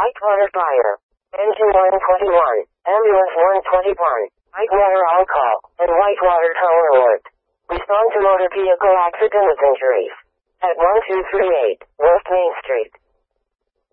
Whitewater Fire. Engine 121. Ambulance 121. Whitewater On-Call. And Whitewater Tower Alert. Respond to motor vehicle accident with injuries. At 1238 West Main Street.